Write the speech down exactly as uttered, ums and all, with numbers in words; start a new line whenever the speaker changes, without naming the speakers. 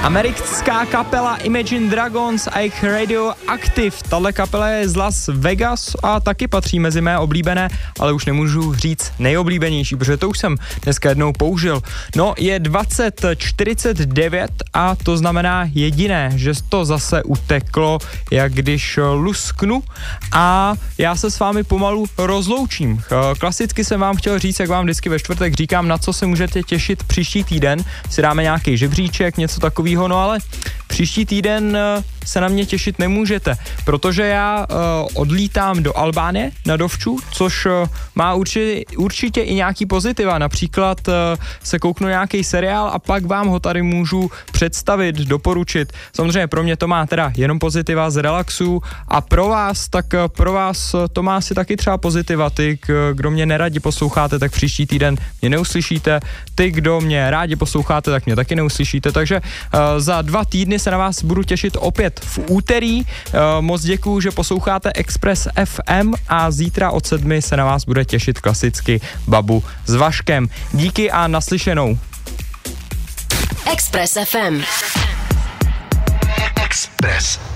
Americká kapela Imagine Dragons a jejich Radioactive. Tahle kapela je z Las Vegas a taky patří mezi mé oblíbené, ale už nemůžu říct nejoblíbenější, protože to už jsem dneska jednou použil. No, je dvacet čtyřicet devět a to znamená jediné, že to zase uteklo, jak když lusknu, a já se s vámi pomalu rozloučím. Klasicky jsem vám chtěl říct, jak vám vždycky ve čtvrtek říkám, na co se můžete těšit příští týden. Si dáme nějaký žebříček, něco takového, no ale příští týden se na mě těšit nemůžete, protože já uh, odlítám do Albánie na dovču, což uh, má určitě, určitě i nějaký pozitiva. Například uh, se kouknu nějaký seriál a pak vám ho tady můžu představit, doporučit. Samozřejmě pro mě to má teda jenom pozitiva z relaxu a pro vás, tak uh, pro vás to má si taky třeba pozitiva. Ty, kdo mě neradi posloucháte, tak příští týden mě neuslyšíte. Ty, kdo mě rádi posloucháte, tak mě taky neuslyšíte. Takže uh, za dva týdny se na vás budu těšit opět v úterý. Moc děkuju, že posloucháte Express F M a zítra od sedmi se na vás bude těšit klasicky Babu s Vaškem. Díky a naslyšenou.
Express F M.
Express.